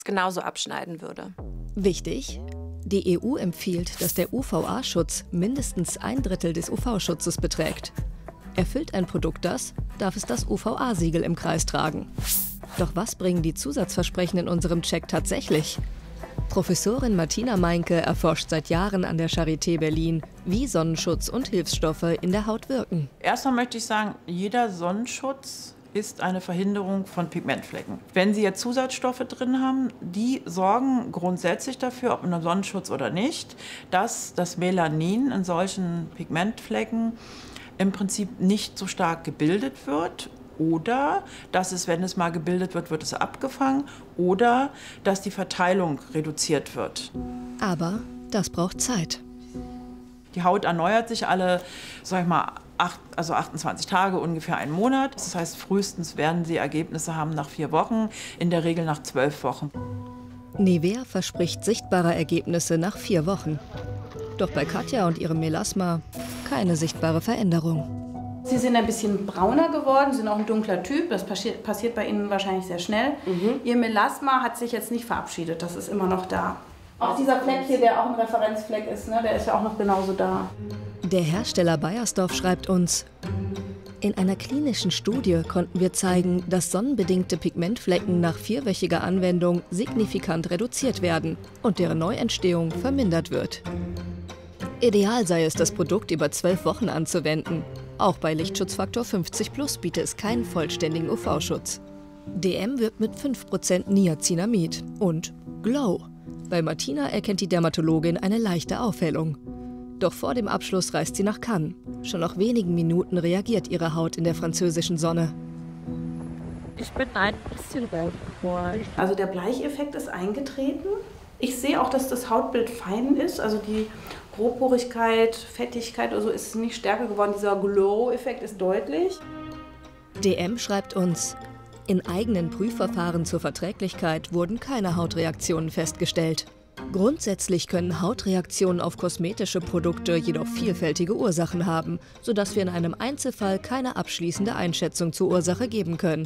genauso abschneiden würde. Wichtig: Die EU empfiehlt, dass der UVA-Schutz mindestens 1/3 des UV-Schutzes beträgt. Erfüllt ein Produkt das, darf es das UVA-Siegel im Kreis tragen. Doch was bringen die Zusatzversprechen in unserem Check tatsächlich? Professorin Martina Meinke erforscht seit Jahren an der Charité Berlin, wie Sonnenschutz und Hilfsstoffe in der Haut wirken. Erstmal möchte ich sagen, jeder Sonnenschutz ist eine Verhinderung von Pigmentflecken. Wenn Sie jetzt Zusatzstoffe drin haben, die sorgen grundsätzlich dafür, ob ein Sonnenschutz oder nicht, dass das Melanin in solchen Pigmentflecken im Prinzip nicht so stark gebildet wird. Oder dass es, wenn es mal gebildet wird, wird es abgefangen. Oder dass die Verteilung reduziert wird. Aber das braucht Zeit. Die Haut erneuert sich alle, sag ich mal, 28 Tage, ungefähr einen Monat. Das heißt, frühestens werden Sie Ergebnisse haben nach 4 Wochen, in der Regel nach 12 Wochen. Nivea verspricht sichtbare Ergebnisse nach 4 Wochen. Doch bei Katja und ihrem Melasma keine sichtbare Veränderung. Sie sind ein bisschen brauner geworden, sind auch ein dunkler Typ. Das passiert bei Ihnen wahrscheinlich sehr schnell. Ihr Melasma hat sich jetzt nicht verabschiedet, das ist immer noch da. Auch dieser Fleck hier, der auch ein Referenzfleck ist, ne, der ist ja auch noch genauso da. Der Hersteller Beiersdorf schreibt uns: In einer klinischen Studie konnten wir zeigen, dass sonnenbedingte Pigmentflecken nach 4-wöchiger Anwendung signifikant reduziert werden und deren Neuentstehung vermindert wird. Ideal sei es, das Produkt über 12 Wochen anzuwenden. Auch bei Lichtschutzfaktor 50+ bietet es keinen vollständigen UV-Schutz. DM wirbt mit 5% Niacinamid und Glow. Bei Martina erkennt die Dermatologin eine leichte Aufhellung. Doch vor dem Abschluss reist sie nach Cannes. Schon nach wenigen Minuten reagiert ihre Haut in der französischen Sonne. Ich bin ein bisschen rot. Also der Bleicheffekt ist eingetreten. Ich sehe auch, dass das Hautbild fein ist. Also die Grobporigkeit, Fettigkeit oder so ist nicht stärker geworden. Dieser Glow-Effekt ist deutlich. DM schreibt uns: In eigenen Prüfverfahren zur Verträglichkeit wurden keine Hautreaktionen festgestellt. Grundsätzlich können Hautreaktionen auf kosmetische Produkte jedoch vielfältige Ursachen haben, sodass wir in einem Einzelfall keine abschließende Einschätzung zur Ursache geben können.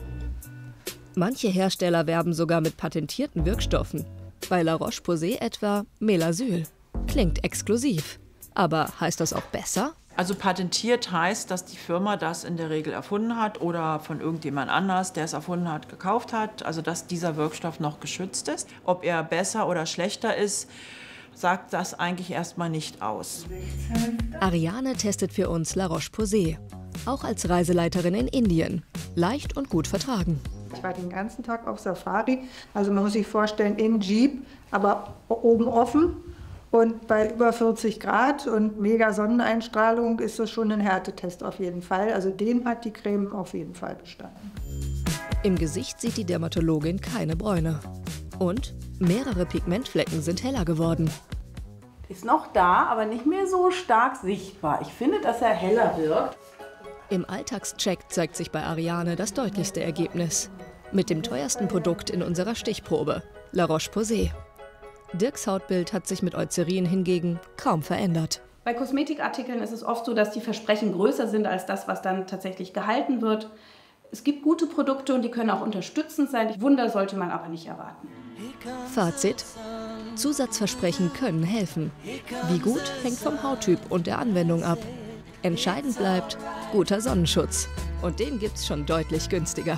Manche Hersteller werben sogar mit patentierten Wirkstoffen. Bei La Roche-Posay etwa Melasyl. Klingt exklusiv. Aber heißt das auch besser? Also patentiert heißt, dass die Firma das in der Regel erfunden hat oder von irgendjemand anders, der es erfunden hat, gekauft hat. Also dass dieser Wirkstoff noch geschützt ist. Ob er besser oder schlechter ist, sagt das eigentlich erstmal nicht aus. Ariane testet für uns La Roche-Posay. Auch als Reiseleiterin in Indien. Leicht und gut vertragen. Ich war den ganzen Tag auf Safari. Also man muss sich vorstellen, in Jeep, aber oben offen. Und bei über 40 Grad und mega Sonneneinstrahlung ist das schon ein Härtetest auf jeden Fall. Also den hat die Creme auf jeden Fall bestanden. Im Gesicht sieht die Dermatologin keine Bräune. Und mehrere Pigmentflecken sind heller geworden. Ist noch da, aber nicht mehr so stark sichtbar. Ich finde, dass er heller wirkt. Im Alltagscheck zeigt sich bei Ariane das deutlichste Ergebnis. Mit dem teuersten Produkt in unserer Stichprobe, La Roche-Posay. Dirks Hautbild hat sich mit Eucerin hingegen kaum verändert. Bei Kosmetikartikeln ist es oft so, dass die Versprechen größer sind als das, was dann tatsächlich gehalten wird. Es gibt gute Produkte und die können auch unterstützend sein. Wunder sollte man aber nicht erwarten. Fazit: Zusatzversprechen können helfen. Wie gut, hängt vom Hauttyp und der Anwendung ab. Entscheidend bleibt guter Sonnenschutz. Und den gibt's schon deutlich günstiger.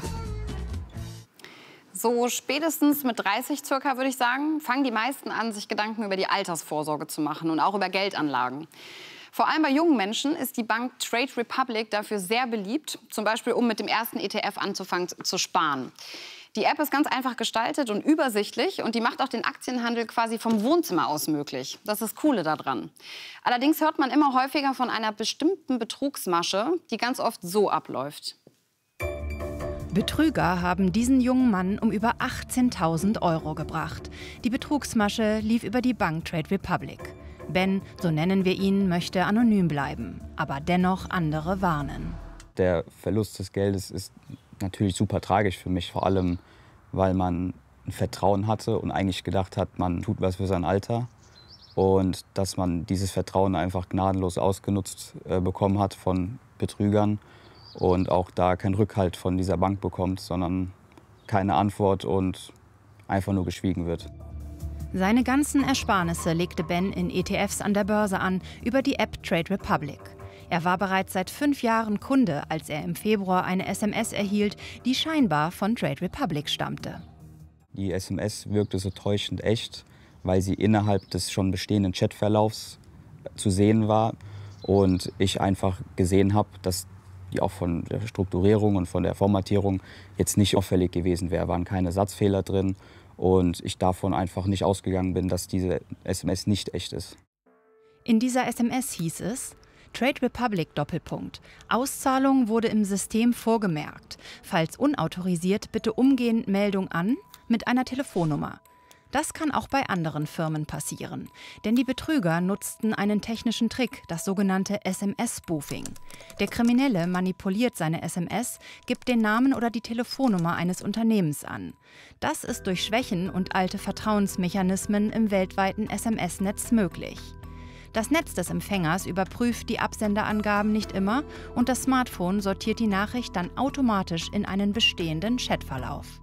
So spätestens mit 30 circa, würde ich sagen, fangen die meisten an, sich Gedanken über die Altersvorsorge zu machen und auch über Geldanlagen. Vor allem bei jungen Menschen ist die Bank Trade Republic dafür sehr beliebt, zum Beispiel um mit dem ersten ETF anzufangen zu sparen. Die App ist ganz einfach gestaltet und übersichtlich und die macht auch den Aktienhandel quasi vom Wohnzimmer aus möglich. Das ist das Coole daran. Allerdings hört man immer häufiger von einer bestimmten Betrugsmasche, die ganz oft so abläuft. Betrüger haben diesen jungen Mann um über 18.000 € gebracht. Die Betrugsmasche lief über die Bank Trade Republic. Ben, so nennen wir ihn, möchte anonym bleiben, aber dennoch andere warnen. Der Verlust des Geldes ist natürlich super tragisch für mich, vor allem, weil man ein Vertrauen hatte und eigentlich gedacht hat, man tut was für sein Alter. Und dass man dieses Vertrauen einfach gnadenlos ausgenutzt bekommen hat von Betrügern. Und auch da keinen Rückhalt von dieser Bank bekommt, sondern keine Antwort und einfach nur geschwiegen wird. Seine ganzen Ersparnisse legte Ben in ETFs an der Börse an über die App Trade Republic. Er war bereits seit 5 Jahren Kunde, als er im Februar eine SMS erhielt, die scheinbar von Trade Republic stammte. Die SMS wirkte so täuschend echt, weil sie innerhalb des schon bestehenden Chatverlaufs zu sehen war und ich einfach gesehen habe, dass die auch von der Strukturierung und von der Formatierung jetzt nicht auffällig gewesen wäre. Waren keine Satzfehler drin und ich davon einfach nicht ausgegangen bin, dass diese SMS nicht echt ist. In dieser SMS hieß es: Trade Republic Doppelpunkt. Auszahlung wurde im System vorgemerkt. Falls unautorisiert, bitte umgehend Meldung an mit einer Telefonnummer. Das kann auch bei anderen Firmen passieren. Denn die Betrüger nutzten einen technischen Trick, das sogenannte SMS-Spoofing. Der Kriminelle manipuliert seine SMS, gibt den Namen oder die Telefonnummer eines Unternehmens an. Das ist durch Schwächen und alte Vertrauensmechanismen im weltweiten SMS-Netz möglich. Das Netz des Empfängers überprüft die Absenderangaben nicht immer und das Smartphone sortiert die Nachricht dann automatisch in einen bestehenden Chatverlauf.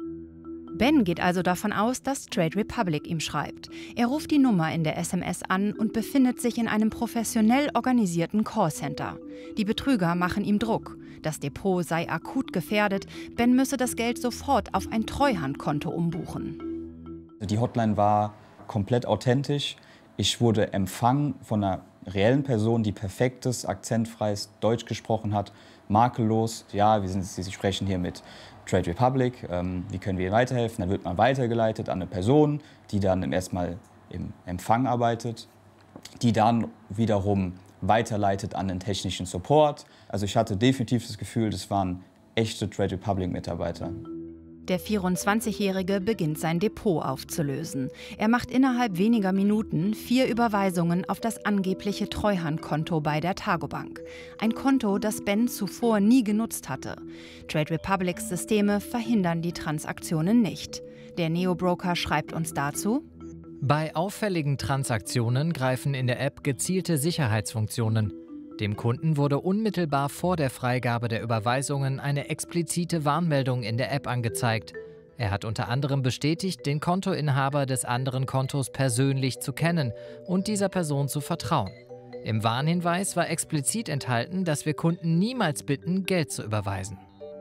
Ben geht also davon aus, dass Trade Republic ihm schreibt. Er ruft die Nummer in der SMS an und befindet sich in einem professionell organisierten Callcenter. Die Betrüger machen ihm Druck. Das Depot sei akut gefährdet. Ben müsse das Geld sofort auf ein Treuhandkonto umbuchen. Die Hotline war komplett authentisch. Ich wurde empfangen von einer reellen Person, die perfektes, akzentfreies Deutsch gesprochen hat, makellos. Ja, Sie sprechen hier mit Trade Republic, wie können wir Ihnen weiterhelfen? Dann wird man weitergeleitet an eine Person, die dann erstmal im Empfang arbeitet, die dann wiederum weiterleitet an den technischen Support. Also ich hatte definitiv das Gefühl, das waren echte Trade Republic-Mitarbeiter. Der 24-Jährige beginnt sein Depot aufzulösen. Er macht innerhalb weniger Minuten 4 Überweisungen auf das angebliche Treuhandkonto bei der Targobank. Ein Konto, das Ben zuvor nie genutzt hatte. Trade Republics Systeme verhindern die Transaktionen nicht. Der Neo-Broker schreibt uns dazu: Bei auffälligen Transaktionen greifen in der App gezielte Sicherheitsfunktionen. Dem Kunden wurde unmittelbar vor der Freigabe der Überweisungen eine explizite Warnmeldung in der App angezeigt. Er hat unter anderem bestätigt, den Kontoinhaber des anderen Kontos persönlich zu kennen und dieser Person zu vertrauen. Im Warnhinweis war explizit enthalten, dass wir Kunden niemals bitten, Geld zu überweisen.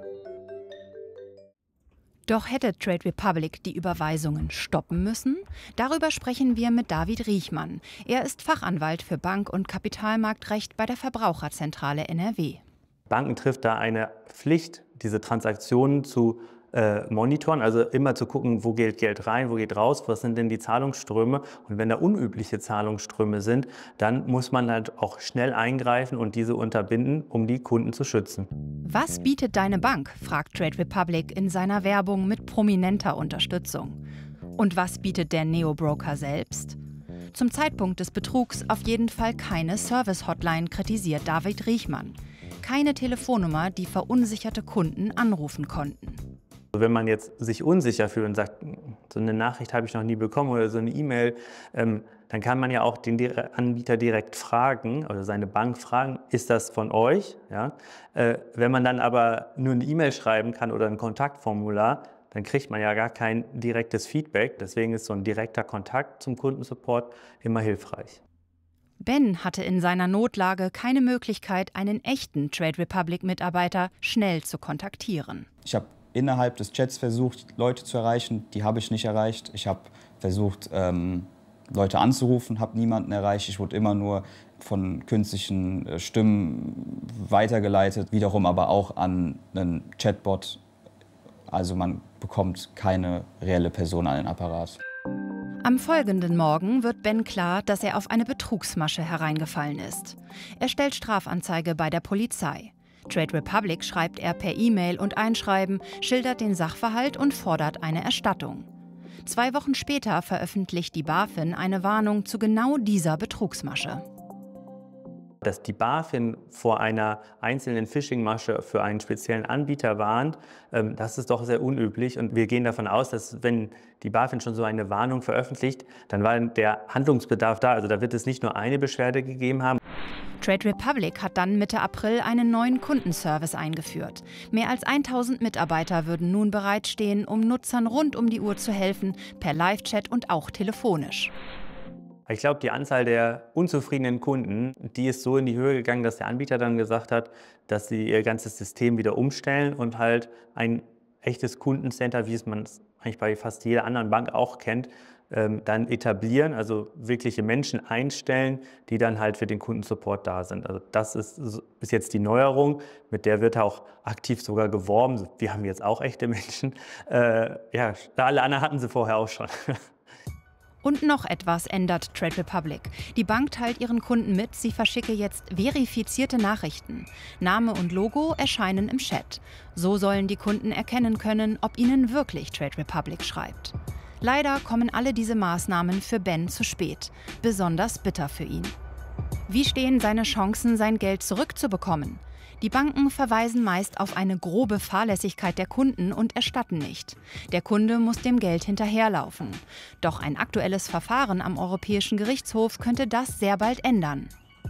Doch hätte Trade Republic die Überweisungen stoppen müssen? Darüber sprechen wir mit David Riechmann. Er ist Fachanwalt für Bank- und Kapitalmarktrecht bei der Verbraucherzentrale NRW. Banken trifft da eine Pflicht, diese Transaktionen zu monitoren, also immer zu gucken, wo geht Geld rein, wo geht raus, was sind denn die Zahlungsströme. Und wenn da unübliche Zahlungsströme sind, dann muss man halt auch schnell eingreifen und diese unterbinden, um die Kunden zu schützen. Was bietet deine Bank, fragt Trade Republic in seiner Werbung mit prominenter Unterstützung. Und was bietet der Neo-Broker selbst? Zum Zeitpunkt des Betrugs auf jeden Fall keine Service-Hotline, kritisiert David Riechmann. Keine Telefonnummer, die verunsicherte Kunden anrufen konnten. Wenn man jetzt sich unsicher fühlt und sagt, so eine Nachricht habe ich noch nie bekommen oder so eine E-Mail, dann kann man ja auch den Anbieter direkt fragen oder seine Bank fragen, ist das von euch? Ja? Wenn man dann aber nur eine E-Mail schreiben kann oder ein Kontaktformular, dann kriegt man ja gar kein direktes Feedback. Deswegen ist so ein direkter Kontakt zum Kundensupport immer hilfreich. Ben hatte in seiner Notlage keine Möglichkeit, einen echten Trade Republic-Mitarbeiter schnell zu kontaktieren. Ich habe innerhalb des Chats versucht, Leute zu erreichen, die habe ich nicht erreicht. Ich habe versucht, Leute anzurufen, habe niemanden erreicht. Ich wurde immer nur von künstlichen Stimmen weitergeleitet, wiederum aber auch an einen Chatbot. Also man bekommt keine reelle Person an den Apparat. Am folgenden Morgen wird Ben klar, dass er auf eine Betrugsmasche hereingefallen ist. Er stellt Strafanzeige bei der Polizei. Trade Republic schreibt er per E-Mail und Einschreiben, schildert den Sachverhalt und fordert eine Erstattung. 2 Wochen später veröffentlicht die BaFin eine Warnung zu genau dieser Betrugsmasche. Dass die BaFin vor einer einzelnen Phishing-Masche für einen speziellen Anbieter warnt, das ist doch sehr unüblich. Und wir gehen davon aus, dass wenn die BaFin schon so eine Warnung veröffentlicht, dann war der Handlungsbedarf da. Also da wird es nicht nur eine Beschwerde gegeben haben. Trade Republic hat dann Mitte April einen neuen Kundenservice eingeführt. Mehr als 1000 Mitarbeiter würden nun bereitstehen, um Nutzern rund um die Uhr zu helfen, per Live-Chat und auch telefonisch. Ich glaube, die Anzahl der unzufriedenen Kunden, die ist so in die Höhe gegangen, dass der Anbieter dann gesagt hat, dass sie ihr ganzes System wieder umstellen und halt ein echtes Kundencenter, wie es man eigentlich bei fast jeder anderen Bank auch kennt, dann etablieren, also wirkliche Menschen einstellen, die dann halt für den Kundensupport da sind. Also das ist jetzt die Neuerung, mit der wird auch aktiv sogar geworben. Wir haben jetzt auch echte Menschen. Ja, alle anderen hatten sie vorher auch schon. Und noch etwas ändert Trade Republic. Die Bank teilt ihren Kunden mit, sie verschicke jetzt verifizierte Nachrichten. Name und Logo erscheinen im Chat. So sollen die Kunden erkennen können, ob ihnen wirklich Trade Republic schreibt. Leider kommen alle diese Maßnahmen für Ben zu spät. Besonders bitter für ihn. Wie stehen seine Chancen, sein Geld zurückzubekommen? Die Banken verweisen meist auf eine grobe Fahrlässigkeit der Kunden und erstatten nicht. Der Kunde muss dem Geld hinterherlaufen. Doch ein aktuelles Verfahren am Europäischen Gerichtshof könnte das sehr bald ändern.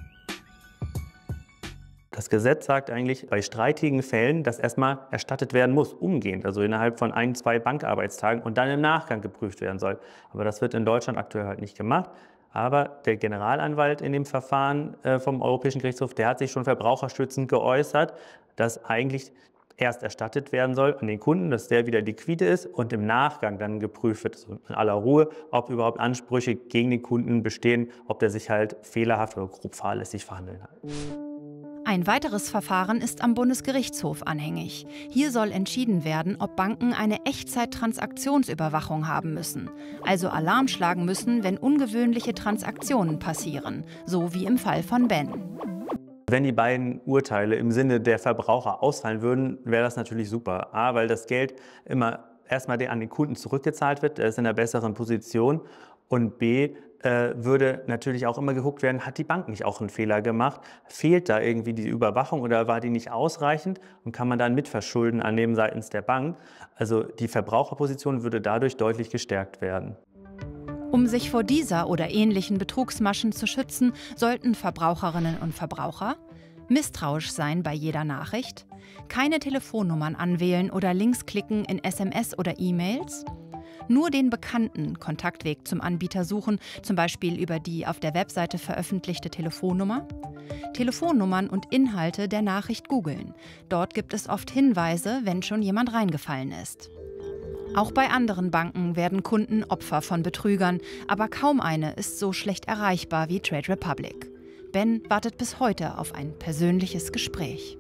Das Gesetz sagt eigentlich bei streitigen Fällen, dass erstmal erstattet werden muss, umgehend, also innerhalb von 1-2 Bankarbeitstagen und dann im Nachgang geprüft werden soll. Aber das wird in Deutschland aktuell halt nicht gemacht. Aber der Generalanwalt in dem Verfahren vom Europäischen Gerichtshof, der hat sich schon verbraucherschützend geäußert, dass eigentlich erst erstattet werden soll an den Kunden, dass der wieder liquide ist und im Nachgang dann geprüft wird, also in aller Ruhe, ob überhaupt Ansprüche gegen den Kunden bestehen, ob der sich halt fehlerhaft oder grob fahrlässig verhandeln hat. Ein weiteres Verfahren ist am Bundesgerichtshof anhängig. Hier soll entschieden werden, ob Banken eine Echtzeit-Transaktionsüberwachung haben müssen, also Alarm schlagen müssen, wenn ungewöhnliche Transaktionen passieren, so wie im Fall von Ben. Wenn die beiden Urteile im Sinne der Verbraucher ausfallen würden, wäre das natürlich super. A, weil das Geld immer erstmal an den Kunden zurückgezahlt wird, der ist in einer besseren Position. Und B, würde natürlich auch immer geguckt werden, hat die Bank nicht auch einen Fehler gemacht? Fehlt da irgendwie die Überwachung oder war die nicht ausreichend? Und kann man dann mitverschulden annehmen seitens der Bank? Also die Verbraucherposition würde dadurch deutlich gestärkt werden. Um sich vor dieser oder ähnlichen Betrugsmaschen zu schützen, sollten Verbraucherinnen und Verbraucher misstrauisch sein bei jeder Nachricht, keine Telefonnummern anwählen oder Links klicken in SMS oder E-Mails, nur den bekannten Kontaktweg zum Anbieter suchen, zum Beispiel über die auf der Webseite veröffentlichte Telefonnummer, Telefonnummern und Inhalte der Nachricht googeln. Dort gibt es oft Hinweise, wenn schon jemand reingefallen ist. Auch bei anderen Banken werden Kunden Opfer von Betrügern, aber kaum eine ist so schlecht erreichbar wie Trade Republic. Ben wartet bis heute auf ein persönliches Gespräch.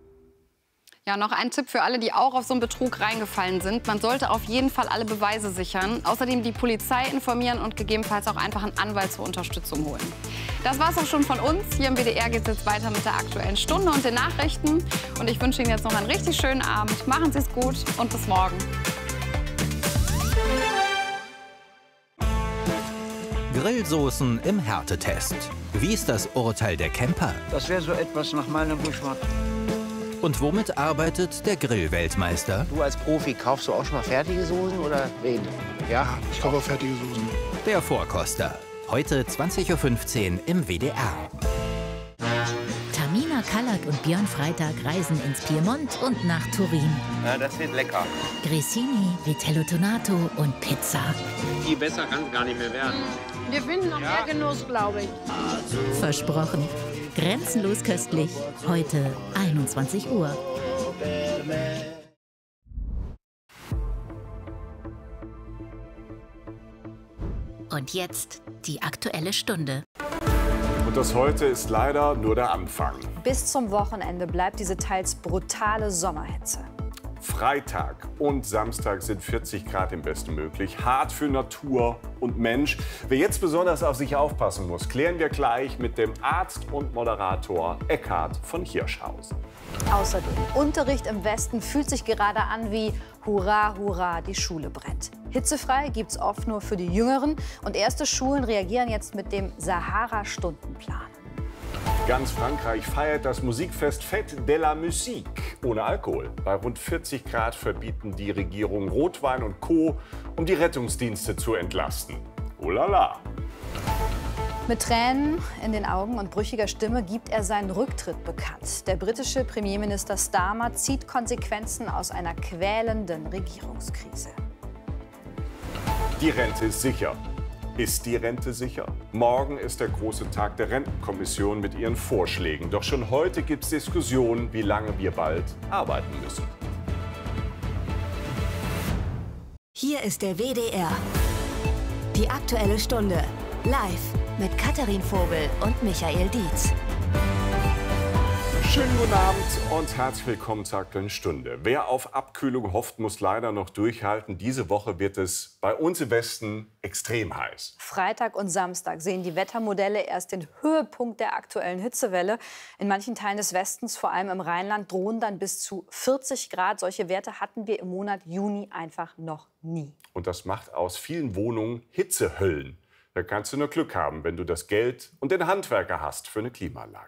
Ja, noch ein Tipp für alle, die auch auf so einen Betrug reingefallen sind. Man sollte auf jeden Fall alle Beweise sichern. Außerdem die Polizei informieren und gegebenenfalls auch einfach einen Anwalt zur Unterstützung holen. Das war's auch schon von uns. Hier im WDR geht es jetzt weiter mit der Aktuellen Stunde und den Nachrichten. Und ich wünsche Ihnen jetzt noch einen richtig schönen Abend. Machen Sie es gut und bis morgen. Grillsoßen im Härtetest. Wie ist das Urteil der Camper? Das wäre so etwas nach meinem Geschmack. Und womit arbeitet der Grillweltmeister? Du als Profi, kaufst du auch schon mal fertige Soßen oder wen? Ja, ich kaufe auch fertige Soßen. Der Vorkoster. Heute 20:15 Uhr im WDR. Tamina Kallak und Björn Freitag reisen ins Piemont und nach Turin. Ja, das wird lecker. Grissini, Vitello Tonato und Pizza. Viel besser kann es gar nicht mehr werden. Wir finden noch mehr Genuss, glaube ich. Versprochen. Grenzenlos köstlich. Heute 21 Uhr. Und jetzt die Aktuelle Stunde. Und das heute ist leider nur der Anfang. Bis zum Wochenende bleibt diese teils brutale Sommerhitze. Freitag und Samstag sind 40 Grad im Besten möglich. Hart für Natur und Mensch. Wer jetzt besonders auf sich aufpassen muss, klären wir gleich mit dem Arzt und Moderator Eckhard von Hirschhausen. Außerdem, Unterricht im Westen fühlt sich gerade an wie Hurra, hurra, die Schule brennt. Hitzefrei gibt's oft nur für die Jüngeren. Und erste Schulen reagieren jetzt mit dem Sahara-Stundenplan. Ganz Frankreich feiert das Musikfest Fête de la Musique ohne Alkohol. Bei rund 40 Grad verbieten die Regierung Rotwein und Co., um die Rettungsdienste zu entlasten. Oh la la. Mit Tränen in den Augen und brüchiger Stimme gibt er seinen Rücktritt bekannt. Der britische Premierminister Starmer zieht Konsequenzen aus einer quälenden Regierungskrise. Die Rente ist sicher. Ist die Rente sicher? Morgen ist der große Tag der Rentenkommission mit ihren Vorschlägen. Doch schon heute gibt es Diskussionen, wie lange wir bald arbeiten müssen. Hier ist der WDR. Die Aktuelle Stunde. Live mit Katharin Vogel und Michael Dietz. Schönen guten Abend und herzlich willkommen zur Aktuellen Stunde. Wer auf Abkühlung hofft, muss leider noch durchhalten. Diese Woche wird es bei uns im Westen extrem heiß. Freitag und Samstag sehen die Wettermodelle erst den Höhepunkt der aktuellen Hitzewelle. In manchen Teilen des Westens, vor allem im Rheinland, drohen dann bis zu 40 Grad. Solche Werte hatten wir im Monat Juni einfach noch nie. Und das macht aus vielen Wohnungen Hitzehöllen. Da kannst du nur Glück haben, wenn du das Geld und den Handwerker hast für eine Klimaanlage.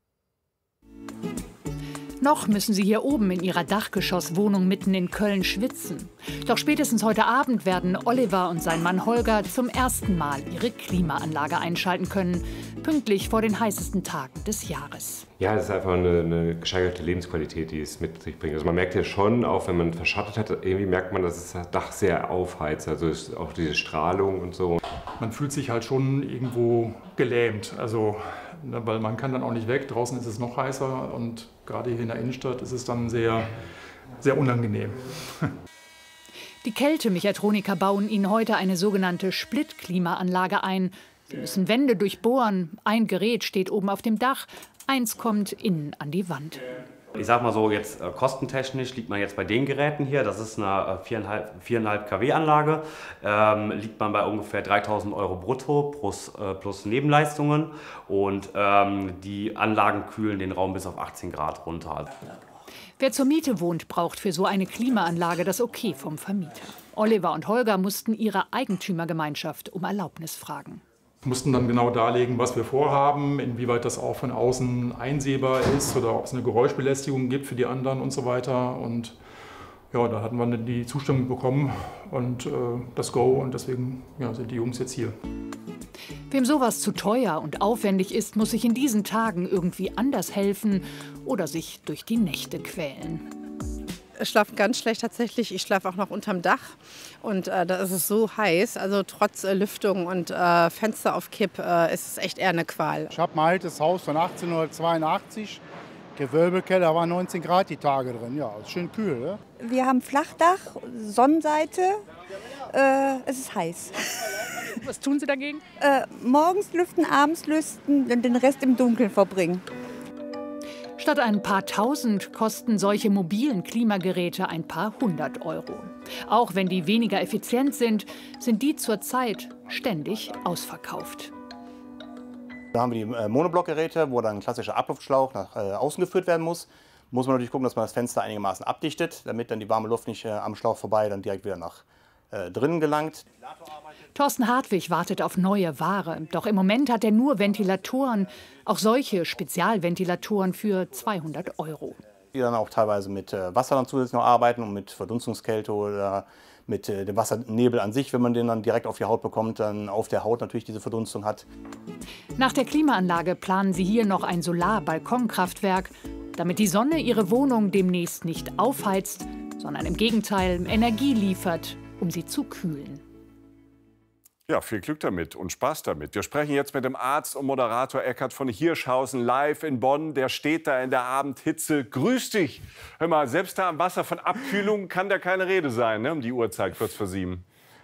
Noch müssen Sie hier oben in Ihrer Dachgeschosswohnung mitten in Köln schwitzen. Doch spätestens heute Abend werden Oliver und sein Mann Holger zum ersten Mal ihre Klimaanlage einschalten können. Pünktlich vor den heißesten Tagen des Jahres. Ja, das ist einfach eine gesteigerte Lebensqualität, die es mit sich bringt. Also man merkt ja schon, auch wenn man verschattet hat, irgendwie merkt man, dass das Dach sehr aufheizt. Also auch diese Strahlung und so. Man fühlt sich halt schon irgendwo gelähmt. Also, weil man kann dann auch nicht weg. Draußen ist es noch heißer und gerade hier in der Innenstadt ist es dann sehr, sehr unangenehm. Die Kältemechatroniker bauen Ihnen heute eine sogenannte Split-Klimaanlage ein. Sie müssen Wände durchbohren. Ein Gerät steht oben auf dem Dach, eins kommt innen an die Wand. Ich sag mal so, jetzt kostentechnisch liegt man jetzt bei den Geräten hier, das ist eine 4,5 kW Anlage, liegt man bei ungefähr 3.000 € brutto plus Nebenleistungen und die Anlagen kühlen den Raum bis auf 18 Grad runter. Wer zur Miete wohnt, braucht für so eine Klimaanlage das Okay vom Vermieter. Oliver und Holger mussten ihre Eigentümergemeinschaft um Erlaubnis fragen. Wir mussten dann genau darlegen, was wir vorhaben, inwieweit das auch von außen einsehbar ist oder ob es eine Geräuschbelästigung gibt für die anderen und so weiter. Und ja, da hatten wir die Zustimmung bekommen und das Go und deswegen sind die Jungs jetzt hier. Wem sowas zu teuer und aufwendig ist, muss sich in diesen Tagen irgendwie anders helfen oder sich durch die Nächte quälen. Ich schlafe ganz schlecht tatsächlich. Ich schlafe auch noch unterm Dach und da ist es so heiß. Also trotz Lüftung und Fenster auf Kipp ist es echt eher eine Qual. Ich habe ein altes Haus von 1882. Gewölbekeller, da waren 19 Grad die Tage drin. Ja, ist schön kühl. Ne? Wir haben Flachdach, Sonnenseite. Es ist heiß. Was tun Sie dagegen? Morgens lüften, abends lüften und den Rest im Dunkeln verbringen. Statt ein paar Tausend kosten solche mobilen Klimageräte ein paar 100 €. Auch wenn die weniger effizient sind, sind die zurzeit ständig ausverkauft. Da haben wir die Monoblockgeräte, wo dann ein klassischer Abluftschlauch nach außen geführt werden muss. Muss man natürlich gucken, dass man das Fenster einigermaßen abdichtet, damit dann die warme Luft nicht am Schlauch vorbei dann direkt wieder nach drinnen gelangt. Thorsten Hartwig wartet auf neue Ware. Doch im Moment hat er nur Ventilatoren, auch solche Spezialventilatoren für 200 €. Die dann auch teilweise mit Wasser dann zusätzlich noch arbeiten und mit Verdunstungskälte oder mit dem Wassernebel an sich, wenn man den dann direkt auf die Haut bekommt, dann auf der Haut natürlich diese Verdunstung hat. Nach der Klimaanlage planen sie hier noch ein Solar-Balkonkraftwerk, damit die Sonne ihre Wohnung demnächst nicht aufheizt, sondern im Gegenteil Energie liefert, um sie zu kühlen. Ja, viel Glück damit und Spaß damit. Wir sprechen jetzt mit dem Arzt und Moderator Eckhard von Hirschhausen live in Bonn. Der steht da in der Abendhitze. Grüß dich. Hör mal, selbst da am Wasser von Abkühlung kann da keine Rede sein, ne, um die Uhrzeit kurz vor 7.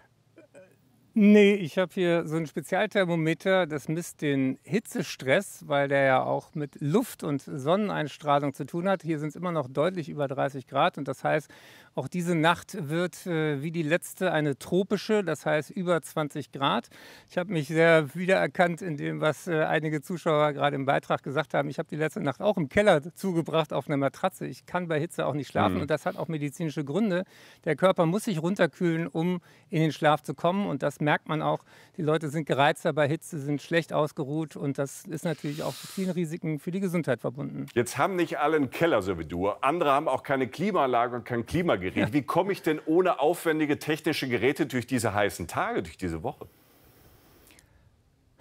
Nee, ich habe hier so ein Spezialthermometer, das misst den Hitzestress, weil der ja auch mit Luft- und Sonneneinstrahlung zu tun hat. Hier sind es immer noch deutlich über 30 Grad und das heißt, auch diese Nacht wird wie die letzte eine tropische, das heißt über 20 Grad. Ich habe mich sehr wiedererkannt in dem, was einige Zuschauer gerade im Beitrag gesagt haben. Ich habe die letzte Nacht auch im Keller zugebracht auf einer Matratze. Ich kann bei Hitze auch nicht schlafen und das hat auch medizinische Gründe. Der Körper muss sich runterkühlen, um in den Schlaf zu kommen und das merkt man auch. Die Leute sind gereizter bei Hitze, sind schlecht ausgeruht und das ist natürlich auch mit vielen Risiken für die Gesundheit verbunden. Jetzt haben nicht alle einen Keller, so wie du. Andere haben auch keine Klimaanlage und kein Klimagerät. Ja. Wie komme ich denn ohne aufwendige technische Geräte durch diese heißen Tage, durch diese Woche?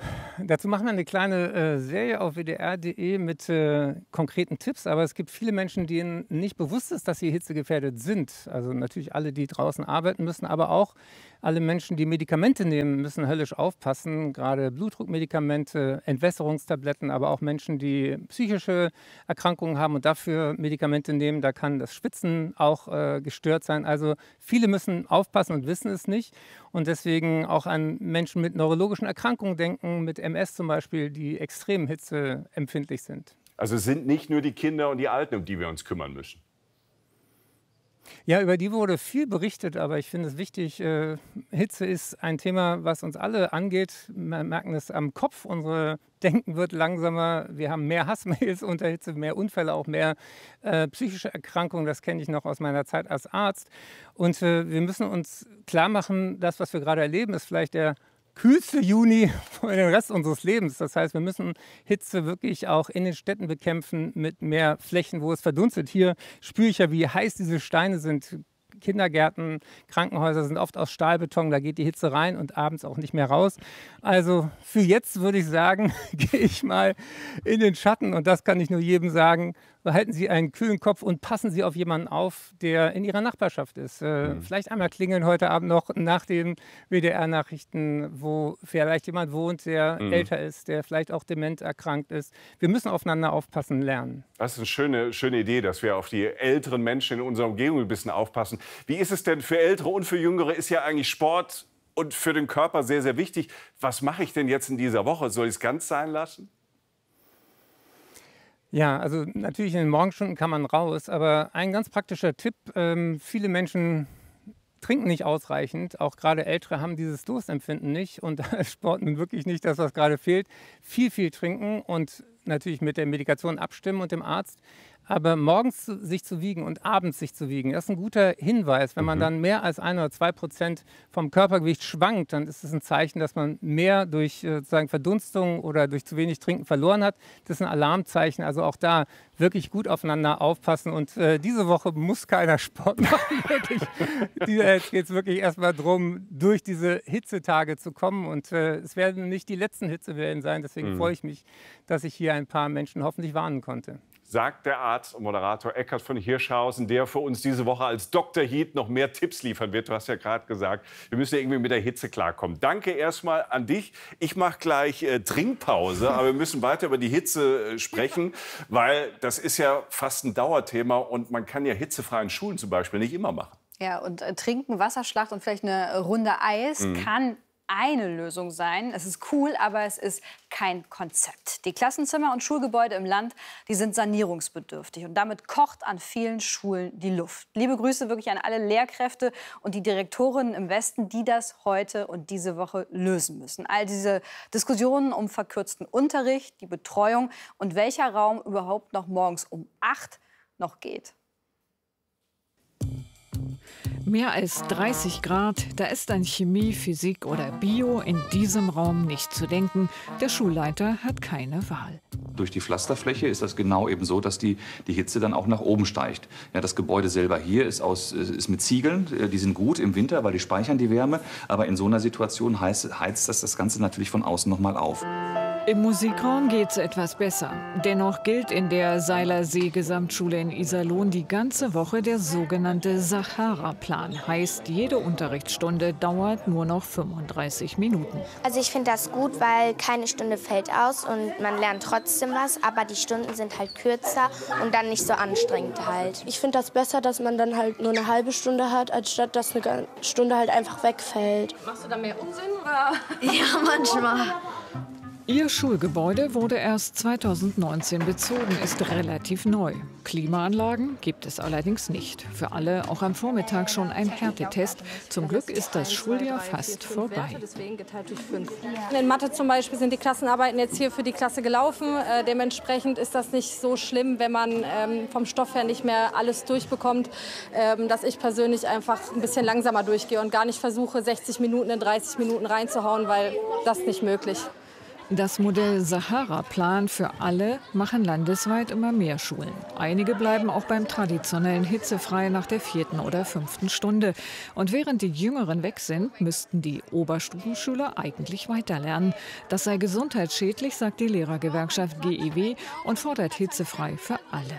Dazu machen wir eine kleine Serie auf wdr.de mit konkreten Tipps. Aber es gibt viele Menschen, denen nicht bewusst ist, dass sie hitzegefährdet sind. Also natürlich alle, die draußen arbeiten müssen, aber auch alle Menschen, die Medikamente nehmen, müssen höllisch aufpassen. Gerade Blutdruckmedikamente, Entwässerungstabletten, aber auch Menschen, die psychische Erkrankungen haben und dafür Medikamente nehmen. Da kann das Schwitzen auch gestört sein. Also viele müssen aufpassen und wissen es nicht. Und deswegen auch an Menschen mit neurologischen Erkrankungen denken, mit MS zum Beispiel, die extrem hitzeempfindlich sind. Also es sind nicht nur die Kinder und die Alten, um die wir uns kümmern müssen. Ja, über die wurde viel berichtet, aber ich finde es wichtig, Hitze ist ein Thema, was uns alle angeht. Wir merken es am Kopf, unser Denken wird langsamer, wir haben mehr Hassmails unter Hitze, mehr Unfälle, auch mehr psychische Erkrankungen, das kenne ich noch aus meiner Zeit als Arzt. Und wir müssen uns klar machen, das, was wir gerade erleben, ist vielleicht der kühlste Juni für den Rest unseres Lebens. Das heißt, wir müssen Hitze wirklich auch in den Städten bekämpfen mit mehr Flächen, wo es verdunstet. Hier spüre ich ja, wie heiß diese Steine sind. Kindergärten, Krankenhäuser sind oft aus Stahlbeton, da geht die Hitze rein und abends auch nicht mehr raus. Also für jetzt würde ich sagen, gehe ich mal in den Schatten und das kann ich nur jedem sagen. Behalten Sie einen kühlen Kopf und passen Sie auf jemanden auf, der in Ihrer Nachbarschaft ist. Vielleicht einmal klingeln heute Abend noch nach den WDR-Nachrichten, wo vielleicht jemand wohnt, der älter ist, der vielleicht auch dement erkrankt ist. Wir müssen aufeinander aufpassen lernen. Das ist eine schöne Idee, dass wir auf die älteren Menschen in unserer Umgebung ein bisschen aufpassen. Wie ist es denn für Ältere und für Jüngere? Ist ja eigentlich Sport und für den Körper sehr, sehr wichtig. Was mache ich denn jetzt in dieser Woche? Soll ich es ganz sein lassen? Ja, also natürlich in den Morgenstunden kann man raus, aber ein ganz praktischer Tipp, viele Menschen trinken nicht ausreichend, auch gerade Ältere haben dieses Durstempfinden nicht und da ist Sport nun wirklich nicht das, was gerade fehlt. Viel trinken und natürlich mit der Medikation abstimmen und dem Arzt. Aber morgens sich zu wiegen und abends sich zu wiegen, das ist ein guter Hinweis. Wenn man dann mehr als 1 oder 2% vom Körpergewicht schwankt, dann ist es ein Zeichen, dass man mehr durch sozusagen Verdunstung oder durch zu wenig Trinken verloren hat. Das ist ein Alarmzeichen. Also auch da wirklich gut aufeinander aufpassen. Und diese Woche muss keiner Sport machen. Jetzt geht es wirklich erstmal darum, durch diese Hitzetage zu kommen. Und es werden nicht die letzten Hitzewellen sein. Deswegen freue ich mich, dass ich hier ein paar Menschen hoffentlich warnen konnte. Sagt der Arzt und Moderator Eckhard von Hirschhausen, der für uns diese Woche als Dr. Heat noch mehr Tipps liefern wird. Du hast ja gerade gesagt, wir müssen ja irgendwie mit der Hitze klarkommen. Danke erstmal an dich. Ich mache gleich Trinkpause, aber wir müssen weiter über die Hitze sprechen, weil das ist ja fast ein Dauerthema und man kann ja hitzefreien Schulen zum Beispiel nicht immer machen. Ja, und trinken, Wasserschlacht und vielleicht eine Runde Eis kann eine Lösung sein. Es ist cool, aber es ist kein Konzept. Die Klassenzimmer und Schulgebäude im Land, die sind sanierungsbedürftig. Und damit kocht an vielen Schulen die Luft. Liebe Grüße wirklich an alle Lehrkräfte und die Direktorinnen im Westen, die das heute und diese Woche lösen müssen. All diese Diskussionen um verkürzten Unterricht, die Betreuung und welcher Raum überhaupt noch morgens um 8 noch geht. Mehr als 30 Grad, da ist an Chemie, Physik oder Bio in diesem Raum nicht zu denken. Der Schulleiter hat keine Wahl. Durch die Pflasterfläche ist das genau eben so, dass die Hitze dann auch nach oben steigt. Ja, das Gebäude selber hier ist mit Ziegeln, die sind gut im Winter, weil die speichern die Wärme. Aber in so einer Situation heizt das Ganze natürlich von außen noch mal auf. Im Musikraum geht's etwas besser. Dennoch gilt in der Seilersee-Gesamtschule in Iserlohn die ganze Woche der sogenannte Sahara-Plan. Heißt, jede Unterrichtsstunde dauert nur noch 35 Minuten. Also ich finde das gut, weil keine Stunde fällt aus und man lernt trotzdem was. Aber die Stunden sind halt kürzer und dann nicht so anstrengend halt. Ich finde das besser, dass man dann halt nur eine halbe Stunde hat, als statt dass eine Stunde halt einfach wegfällt. Machst du da mehr Unsinn, oder? Ja, manchmal. Ihr Schulgebäude wurde erst 2019 bezogen, ist relativ neu. Klimaanlagen gibt es allerdings nicht. Für alle auch am Vormittag schon ein Härtetest. Zum Glück ist das Schuljahr fast vorbei. In Mathe zum Beispiel sind die Klassenarbeiten jetzt hier für die Klasse gelaufen. Dementsprechend ist das nicht so schlimm, wenn man vom Stoff her nicht mehr alles durchbekommt, dass ich persönlich einfach ein bisschen langsamer durchgehe und gar nicht versuche, 60 Minuten in 30 Minuten reinzuhauen, weil das nicht möglich. Das Modell Sahara-Plan für alle machen landesweit immer mehr Schulen. Einige bleiben auch beim traditionellen hitzefrei nach der 4. oder 5. Stunde. Und während die Jüngeren weg sind, müssten die Oberstufenschüler eigentlich weiterlernen. Das sei gesundheitsschädlich, sagt die Lehrergewerkschaft GEW und fordert hitzefrei für alle.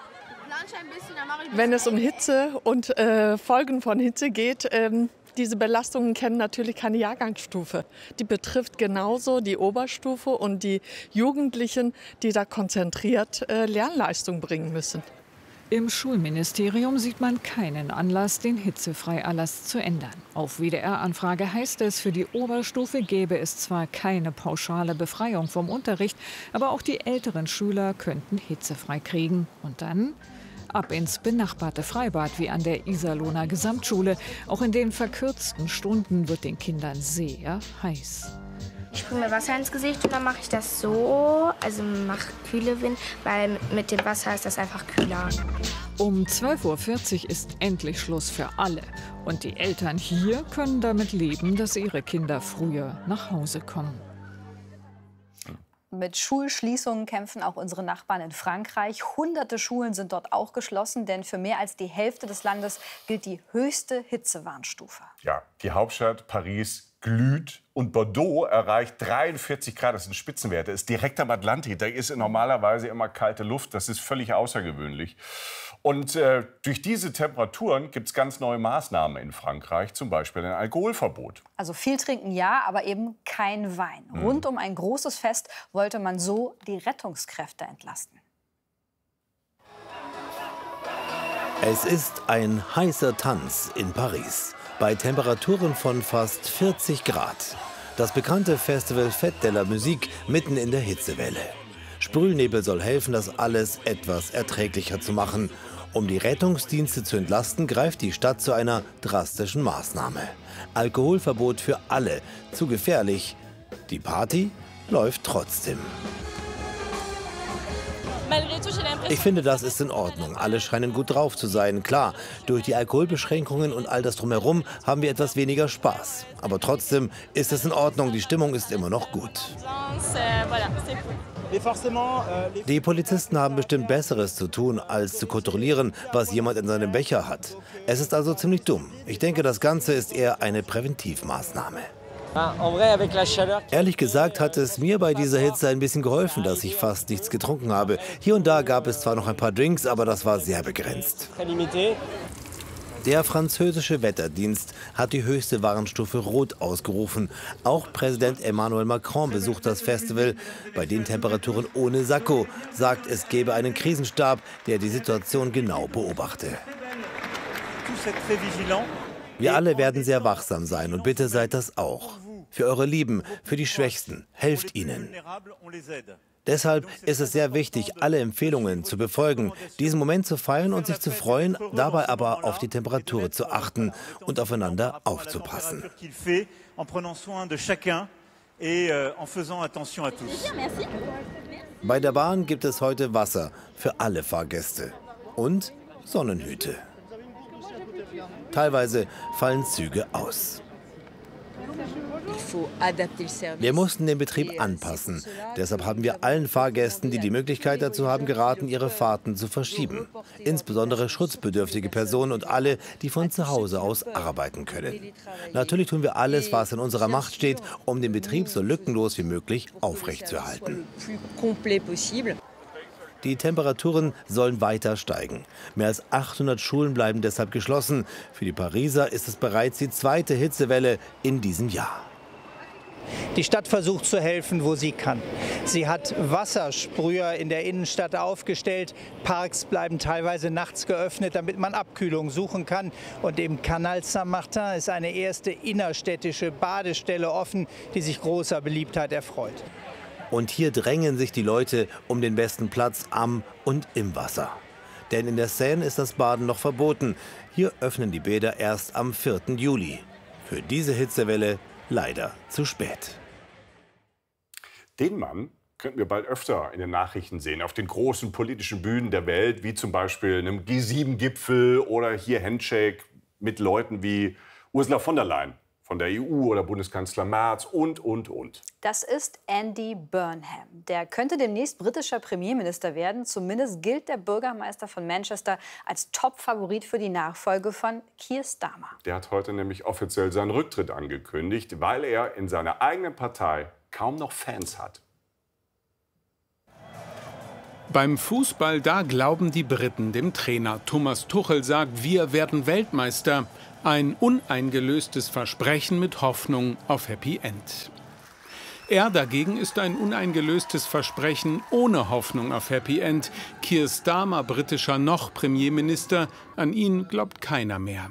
Wenn es um Hitze und Folgen von Hitze geht, diese Belastungen kennen natürlich keine Jahrgangsstufe. Die betrifft genauso die Oberstufe und die Jugendlichen, die da konzentriert Lernleistung bringen müssen. Im Schulministerium sieht man keinen Anlass, den Hitzefreierlass zu ändern. Auf WDR-Anfrage heißt es, für die Oberstufe gäbe es zwar keine pauschale Befreiung vom Unterricht, aber auch die älteren Schüler könnten hitzefrei kriegen. Und dann ab ins benachbarte Freibad wie an der Iserlohner Gesamtschule. Auch in den verkürzten Stunden wird den Kindern sehr heiß. Ich sprühe mir Wasser ins Gesicht und dann mache ich das so, also mache kühle Wind, weil mit dem Wasser ist das einfach kühler. Um 12:40 Uhr ist endlich Schluss für alle. Und die Eltern hier können damit leben, dass ihre Kinder früher nach Hause kommen. Mit Schulschließungen kämpfen auch unsere Nachbarn in Frankreich. Hunderte Schulen sind dort auch geschlossen, denn für mehr als die Hälfte des Landes gilt die höchste Hitzewarnstufe. Ja, die Hauptstadt Paris glüht und Bordeaux erreicht 43 Grad. Das sind Spitzenwerte, ist direkt am Atlantik. Da ist normalerweise immer kalte Luft. Das ist völlig außergewöhnlich. Und durch diese Temperaturen gibt es ganz neue Maßnahmen in Frankreich, zum Beispiel ein Alkoholverbot. Also viel trinken ja, aber eben kein Wein. Rund um ein großes Fest wollte man so die Rettungskräfte entlasten. Es ist ein heißer Tanz in Paris. Bei Temperaturen von fast 40 Grad. Das bekannte Festival Fête de la Musique mitten in der Hitzewelle. Sprühnebel soll helfen, das alles etwas erträglicher zu machen. Um die Rettungsdienste zu entlasten, greift die Stadt zu einer drastischen Maßnahme. Alkoholverbot für alle. Zu gefährlich. Die Party läuft trotzdem. Ich finde, das ist in Ordnung. Alle scheinen gut drauf zu sein. Klar, durch die Alkoholbeschränkungen und all das Drumherum haben wir etwas weniger Spaß. Aber trotzdem ist es in Ordnung. Die Stimmung ist immer noch gut. Die Polizisten haben bestimmt Besseres zu tun, als zu kontrollieren, was jemand in seinem Becher hat. Es ist also ziemlich dumm. Ich denke, das Ganze ist eher eine Präventivmaßnahme. Ehrlich gesagt hat es mir bei dieser Hitze ein bisschen geholfen, dass ich fast nichts getrunken habe. Hier und da gab es zwar noch ein paar Drinks, aber das war sehr begrenzt. Der französische Wetterdienst hat die höchste Warnstufe Rot ausgerufen. Auch Präsident Emmanuel Macron besucht das Festival. Bei den Temperaturen ohne Sakko sagt, es gebe einen Krisenstab, der die Situation genau beobachte. Wir alle werden sehr wachsam sein und bitte seid das auch. Für eure Lieben, für die Schwächsten, helft ihnen. Deshalb ist es sehr wichtig, alle Empfehlungen zu befolgen, diesen Moment zu feiern und sich zu freuen, dabei aber auf die Temperatur zu achten und aufeinander aufzupassen. Bei der Bahn gibt es heute Wasser für alle Fahrgäste und Sonnenhüte. Teilweise fallen Züge aus. Wir mussten den Betrieb anpassen. Deshalb haben wir allen Fahrgästen, die die Möglichkeit dazu haben, geraten, ihre Fahrten zu verschieben. Insbesondere schutzbedürftige Personen und alle, die von zu Hause aus arbeiten können. Natürlich tun wir alles, was in unserer Macht steht, um den Betrieb so lückenlos wie möglich aufrechtzuerhalten. Die Temperaturen sollen weiter steigen. Mehr als 800 Schulen bleiben deshalb geschlossen. Für die Pariser ist es bereits die zweite Hitzewelle in diesem Jahr. Die Stadt versucht zu helfen, wo sie kann. Sie hat Wassersprüher in der Innenstadt aufgestellt. Parks bleiben teilweise nachts geöffnet, damit man Abkühlung suchen kann. Und im Canal Saint-Martin ist eine erste innerstädtische Badestelle offen, die sich großer Beliebtheit erfreut. Und hier drängen sich die Leute um den besten Platz am und im Wasser. Denn in der Seine ist das Baden noch verboten. Hier öffnen die Bäder erst am 4. Juli. Für diese Hitzewelle leider zu spät. Den Mann könnten wir bald öfter in den Nachrichten sehen, auf den großen politischen Bühnen der Welt, wie zum Beispiel einem G7-Gipfel oder hier Handshake mit Leuten wie Ursula von der Leyen. von der EU oder Bundeskanzler Merz und. Das ist Andy Burnham. Der könnte demnächst britischer Premierminister werden. Zumindest gilt der Bürgermeister von Manchester als Top-Favorit für die Nachfolge von Keir Starmer. Der hat heute nämlich offiziell seinen Rücktritt angekündigt, weil er in seiner eigenen Partei kaum noch Fans hat. Beim Fußball, da glauben die Briten dem Trainer. Thomas Tuchel sagt, wir werden Weltmeister. Ein uneingelöstes Versprechen mit Hoffnung auf Happy End. Er dagegen ist ein uneingelöstes Versprechen ohne Hoffnung auf Happy End. Keir Starmer, britischer noch Premierminister, an ihn glaubt keiner mehr.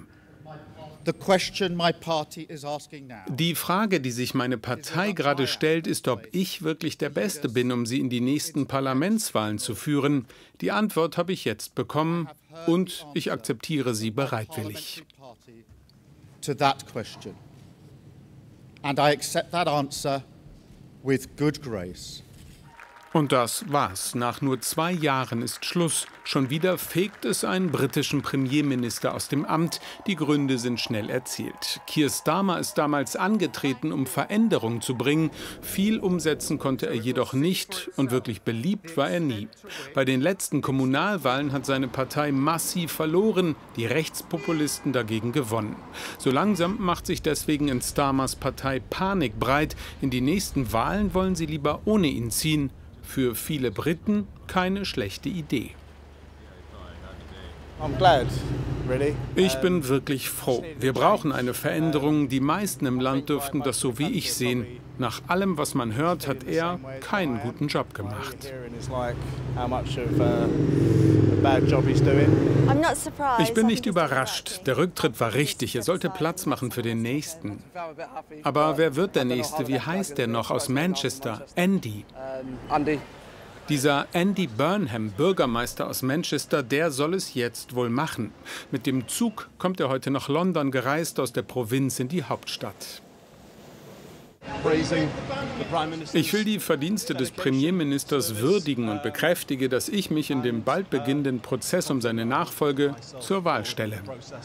Die Frage, die sich meine Partei gerade stellt, ist, ob ich wirklich der Beste bin, um sie in die nächsten Parlamentswahlen zu führen. Die Antwort habe ich jetzt bekommen und ich akzeptiere sie bereitwillig. To that question. And I accept that answer with good grace. Und das war's. Nach nur 2 Jahren ist Schluss. Schon wieder fegt es einen britischen Premierminister aus dem Amt. Die Gründe sind schnell erzählt. Keir Starmer ist damals angetreten, um Veränderung zu bringen. Viel umsetzen konnte er jedoch nicht und wirklich beliebt war er nie. Bei den letzten Kommunalwahlen hat seine Partei massiv verloren, die Rechtspopulisten dagegen gewonnen. So langsam macht sich deswegen in Starmers Partei Panik breit. In die nächsten Wahlen wollen sie lieber ohne ihn ziehen. Für viele Briten keine schlechte Idee. Ich bin wirklich froh. Wir brauchen eine Veränderung. Die meisten im Land dürften das so wie ich sehen. Nach allem, was man hört, hat er keinen guten Job gemacht. Ich bin nicht überrascht. Der Rücktritt war richtig. Er sollte Platz machen für den Nächsten. Aber wer wird der Nächste? Wie heißt der noch aus Manchester? Andy. Dieser Andy Burnham, Bürgermeister aus Manchester, der soll es jetzt wohl machen. Mit dem Zug kommt er heute nach London gereist, aus der Provinz in die Hauptstadt. Ich will die Verdienste des Premierministers würdigen und bekräftige, dass ich mich in dem bald beginnenden Prozess um seine Nachfolge zur Wahl stelle.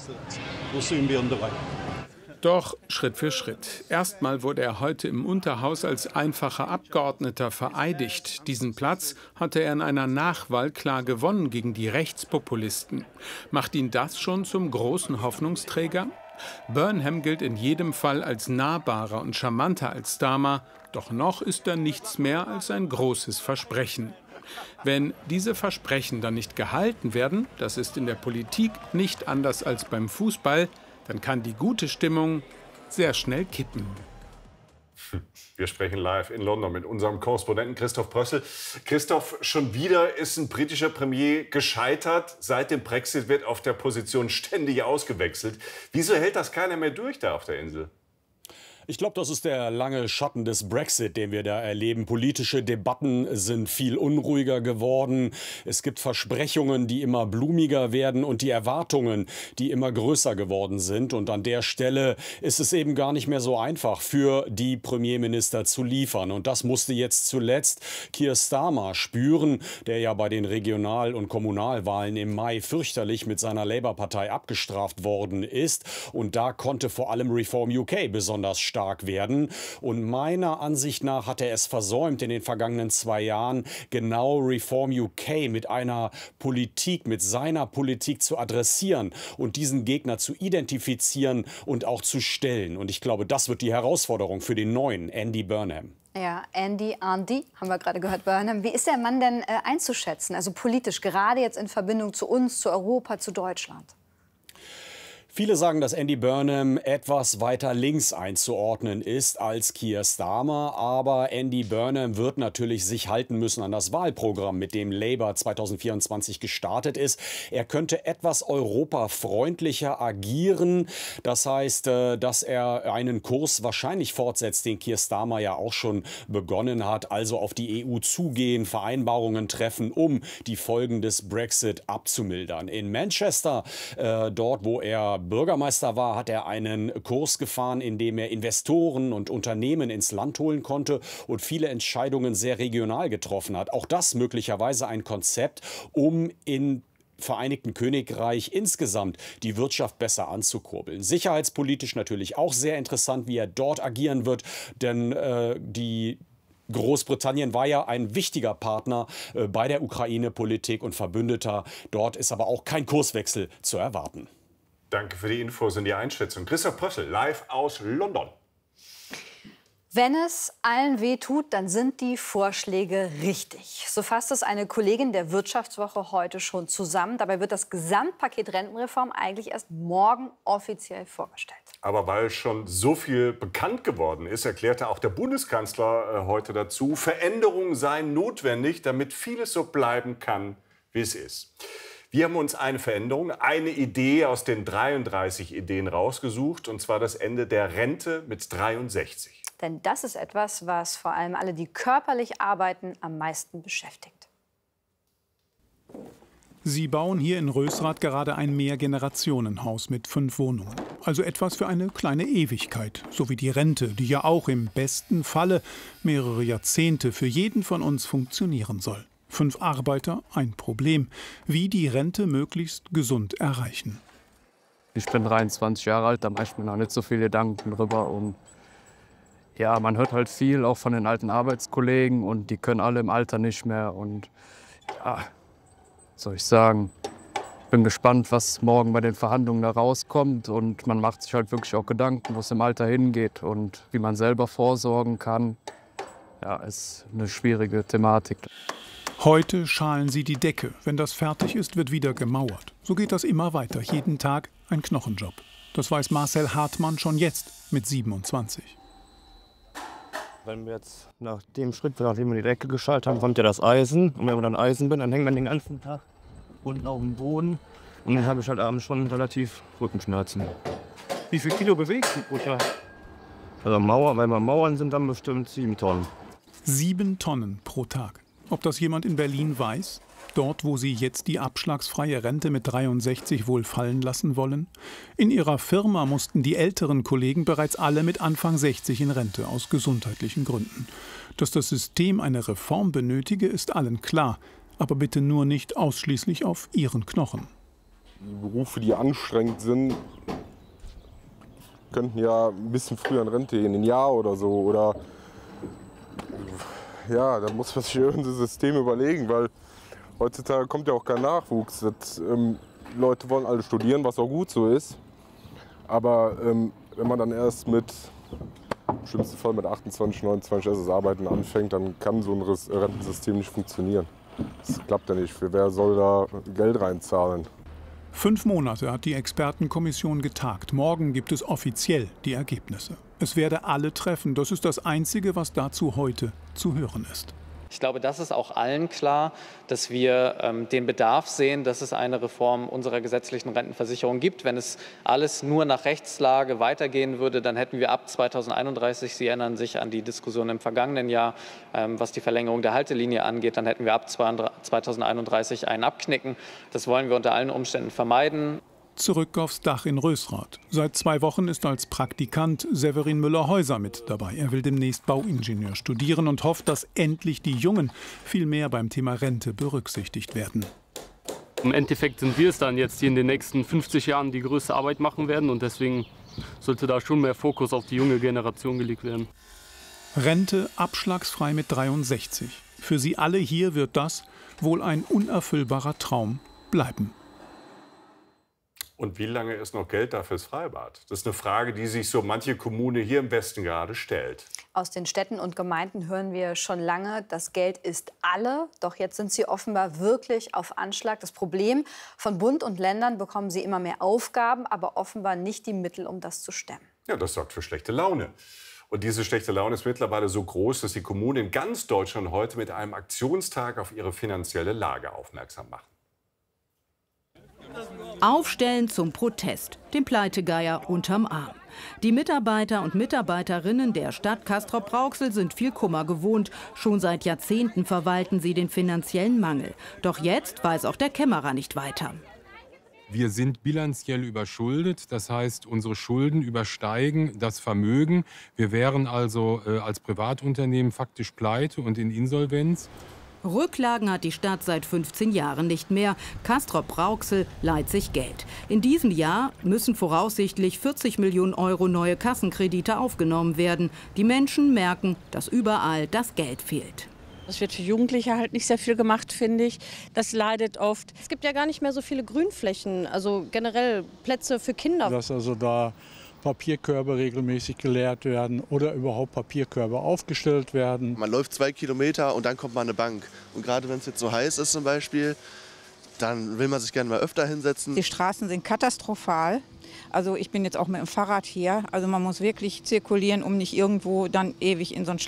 Doch Schritt für Schritt. Erstmal wurde er heute im Unterhaus als einfacher Abgeordneter vereidigt. Diesen Platz hatte er in einer Nachwahl klar gewonnen gegen die Rechtspopulisten. Macht ihn das schon zum großen Hoffnungsträger? Burnham gilt in jedem Fall als nahbarer und charmanter als Starmer. Doch noch ist er nichts mehr als ein großes Versprechen. Wenn diese Versprechen dann nicht gehalten werden, das ist in der Politik nicht anders als beim Fußball, dann kann die gute Stimmung sehr schnell kippen. Wir sprechen live in London mit unserem Korrespondenten Christoph Brössel. Christoph, schon wieder ist ein britischer Premier gescheitert. Seit dem Brexit wird auf der Position ständig ausgewechselt. Wieso hält das keiner mehr durch da auf der Insel? Ich glaube, das ist der lange Schatten des Brexit, den wir da erleben. Politische Debatten sind viel unruhiger geworden. Es gibt Versprechungen, die immer blumiger werden und die Erwartungen, die immer größer geworden sind. Und an der Stelle ist es eben gar nicht mehr so einfach für die Premierminister zu liefern. Und das musste jetzt zuletzt Keir Starmer spüren, der ja bei den Regional- und Kommunalwahlen im Mai fürchterlich mit seiner Labour-Partei abgestraft worden ist. Und da konnte vor allem Reform UK besonders stark werden. Und meiner Ansicht nach hat er es versäumt, in den vergangenen 2 Jahren genau Reform UK mit einer Politik, mit seiner Politik zu adressieren und diesen Gegner zu identifizieren und auch zu stellen. Und ich glaube, das wird die Herausforderung für den neuen Andy Burnham. Ja, Andy, haben wir gerade gehört, Burnham. Wie ist der Mann denn einzuschätzen, also politisch, gerade jetzt in Verbindung zu uns, zu Europa, zu Deutschland? Viele sagen, dass Andy Burnham etwas weiter links einzuordnen ist als Keir Starmer. Aber Andy Burnham wird natürlich sich halten müssen an das Wahlprogramm, mit dem Labour 2024 gestartet ist. Er könnte etwas europafreundlicher agieren. Das heißt, dass er einen Kurs wahrscheinlich fortsetzt, den Keir Starmer ja auch schon begonnen hat. Also auf die EU zugehen, Vereinbarungen treffen, um die Folgen des Brexit abzumildern. In Manchester, dort wo er Bürgermeister war, hat er einen Kurs gefahren, in dem er Investoren und Unternehmen ins Land holen konnte und viele Entscheidungen sehr regional getroffen hat. Auch das möglicherweise ein Konzept, um in Vereinigten Königreich insgesamt die Wirtschaft besser anzukurbeln. Sicherheitspolitisch natürlich auch sehr interessant, wie er dort agieren wird, denn die Großbritannien war ja ein wichtiger Partner bei der Ukraine-Politik und Verbündeter. Dort ist aber auch kein Kurswechsel zu erwarten. Danke für die Infos und die Einschätzung. Christoph Pössl, live aus London. Wenn es allen weh tut, dann sind die Vorschläge richtig. So fasst es eine Kollegin der Wirtschaftswoche heute schon zusammen. Dabei wird das Gesamtpaket Rentenreform eigentlich erst morgen offiziell vorgestellt. Aber weil schon so viel bekannt geworden ist, erklärte auch der Bundeskanzler heute dazu, Veränderungen seien notwendig, damit vieles so bleiben kann, wie es ist. Wir haben uns eine Veränderung, eine Idee aus den 33 Ideen rausgesucht, und zwar das Ende der Rente mit 63. Denn das ist etwas, was vor allem alle, die körperlich arbeiten, am meisten beschäftigt. Sie bauen hier in Rösrath gerade ein Mehrgenerationenhaus mit 5 Wohnungen. Also etwas für eine kleine Ewigkeit, so wie die Rente, die ja auch im besten Falle mehrere Jahrzehnte für jeden von uns funktionieren soll. 5 Arbeiter, ein Problem. Wie die Rente möglichst gesund erreichen. Ich bin 23 Jahre alt, da mache ich mir noch nicht so viele Gedanken drüber. Und ja, man hört halt viel auch von den alten Arbeitskollegen und die können alle im Alter nicht mehr. Und ja, soll ich sagen, ich bin gespannt, was morgen bei den Verhandlungen da rauskommt. Und man macht sich halt wirklich auch Gedanken, wo es im Alter hingeht und wie man selber vorsorgen kann. Ja, ist eine schwierige Thematik. Heute schalen sie die Decke. Wenn das fertig ist, wird wieder gemauert. So geht das immer weiter. Jeden Tag ein Knochenjob. Das weiß Marcel Hartmann schon jetzt mit 27. Wenn wir jetzt nach dem Schritt, nachdem wir die Decke geschaltet haben, kommt ja das Eisen. Und wenn wir dann Eisen bin, dann hängt man den ganzen Tag unten auf dem Boden. Und dann habe ich halt abends schon relativ Rückenschmerzen. Wie viel Kilo bewegst du pro Tag? Also wenn wir Mauern sind, dann bestimmt 7 Tonnen. 7 Tonnen pro Tag. Ob das jemand in Berlin weiß? Dort, wo sie jetzt die abschlagsfreie Rente mit 63 wohl fallen lassen wollen? In ihrer Firma mussten die älteren Kollegen bereits alle mit Anfang 60 in Rente, aus gesundheitlichen Gründen. Dass das System eine Reform benötige, ist allen klar. Aber bitte nur nicht ausschließlich auf ihren Knochen. Die Berufe, die anstrengend sind, könnten ja ein bisschen früher in Rente gehen, ein Jahr oder so. Oder ja, da muss man sich irgendein System überlegen, weil heutzutage kommt ja auch kein Nachwuchs. Leute wollen alle studieren, was auch gut so ist. Aber wenn man dann erst im schlimmsten Fall mit 28, 29 erst das Arbeiten anfängt, dann kann so ein Rentensystem nicht funktionieren. Das klappt ja nicht. Wer soll da Geld reinzahlen? 5 Monate hat die Expertenkommission getagt. Morgen gibt es offiziell die Ergebnisse. Es werde alle treffen. Das ist das Einzige, was dazu heute zu hören ist. Ich glaube, das ist auch allen klar, dass wir den Bedarf sehen, dass es eine Reform unserer gesetzlichen Rentenversicherung gibt. Wenn es alles nur nach Rechtslage weitergehen würde, dann hätten wir ab 2031, Sie erinnern sich an die Diskussion im vergangenen Jahr, was die Verlängerung der Haltelinie angeht, dann hätten wir ab 2031 ein Abknicken. Das wollen wir unter allen Umständen vermeiden. Zurück aufs Dach in Rösrath. Seit 2 Wochen ist als Praktikant Severin Müller-Häuser mit dabei. Er will demnächst Bauingenieur studieren und hofft, dass endlich die Jungen viel mehr beim Thema Rente berücksichtigt werden. Im Endeffekt sind wir es dann jetzt, die in den nächsten 50 Jahren die größte Arbeit machen werden. Und deswegen sollte da schon mehr Fokus auf die junge Generation gelegt werden. Rente abschlagsfrei mit 63. Für sie alle hier wird das wohl ein unerfüllbarer Traum bleiben. Und wie lange ist noch Geld da fürs Freibad? Das ist eine Frage, die sich so manche Kommune hier im Westen gerade stellt. Aus den Städten und Gemeinden hören wir schon lange, das Geld ist alle. Doch jetzt sind sie offenbar wirklich auf Anschlag. Das Problem, von Bund und Ländern bekommen sie immer mehr Aufgaben, aber offenbar nicht die Mittel, um das zu stemmen. Ja, das sorgt für schlechte Laune. Und diese schlechte Laune ist mittlerweile so groß, dass die Kommunen in ganz Deutschland heute mit einem Aktionstag auf ihre finanzielle Lage aufmerksam machen. Aufstellen zum Protest, den Pleitegeier unterm Arm. Die Mitarbeiter und Mitarbeiterinnen der Stadt Castrop-Rauxel sind viel Kummer gewohnt. Schon seit Jahrzehnten verwalten sie den finanziellen Mangel. Doch jetzt weiß auch der Kämmerer nicht weiter. Wir sind bilanziell überschuldet, das heißt, unsere Schulden übersteigen das Vermögen. Wir wären also als Privatunternehmen faktisch pleite und in Insolvenz. Rücklagen hat die Stadt seit 15 Jahren nicht mehr. Castrop-Rauxel leiht sich Geld. In diesem Jahr müssen voraussichtlich 40 Millionen Euro neue Kassenkredite aufgenommen werden. Die Menschen merken, dass überall das Geld fehlt. Es wird für Jugendliche halt nicht sehr viel gemacht, finde ich. Das leidet oft. Es gibt ja gar nicht mehr so viele Grünflächen, also generell Plätze für Kinder. Dass also da Papierkörbe regelmäßig geleert werden oder überhaupt Papierkörbe aufgestellt werden. Man läuft 2 Kilometer und dann kommt man an eine Bank. Und gerade wenn es jetzt so heiß ist zum Beispiel, dann will man sich gerne mal öfter hinsetzen. Die Straßen sind katastrophal. Also ich bin jetzt auch mit dem Fahrrad hier. Also man muss wirklich zirkulieren, um nicht irgendwo dann ewig in so einen